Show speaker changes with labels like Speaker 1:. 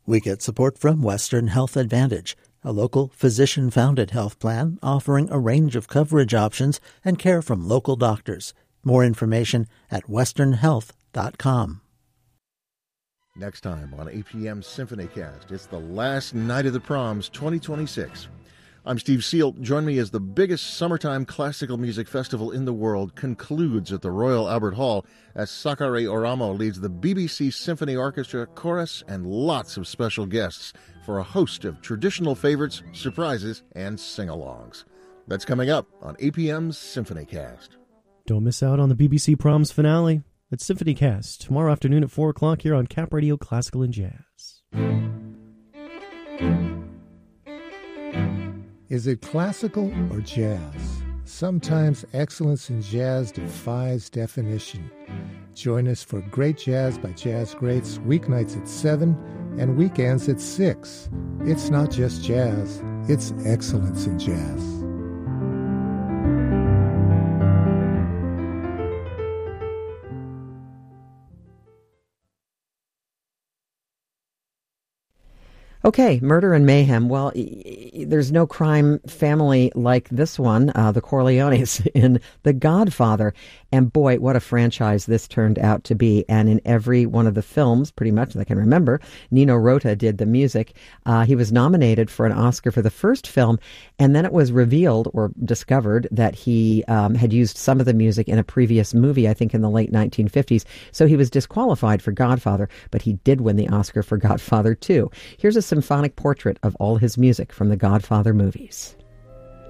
Speaker 1: We get support from Western Health Advantage, a local physician-founded health plan offering a range of coverage options and care from local doctors. More information at westernhealth.com.
Speaker 2: Next time on APM SymphonyCast, it's the last night of the Proms 2026. I'm Steve Seal. Join me as the biggest summertime classical music festival in the world concludes at the Royal Albert Hall as Sakari Oramo leads the BBC Symphony Orchestra, chorus, and lots of special guests for a host of traditional favorites, surprises, and sing-alongs. That's coming up on APM's SymphonyCast.
Speaker 3: Don't miss out on the BBC Proms finale. It's SymphonyCast, tomorrow afternoon at 4 o'clock here on Cap Radio Classical and Jazz.
Speaker 4: Is it classical or jazz? Sometimes excellence in jazz defies definition. Join us for Great Jazz by Jazz Greats, weeknights at 7 and weekends at 6. It's not just jazz, it's excellence in jazz.
Speaker 5: Okay, murder and mayhem. Well, there's no crime family like this one, the Corleones in The Godfather. And boy, what a franchise this turned out to be. And in every one of the films, pretty much that I can remember, Nino Rota did the music. He was nominated for an Oscar for the first film, and then it was revealed or discovered that he had used some of the music in a previous movie, I think in the late 1950s. So he was disqualified for Godfather, but he did win the Oscar for Godfather 2. Here's a symphonic portrait of all his music from the Godfather movies.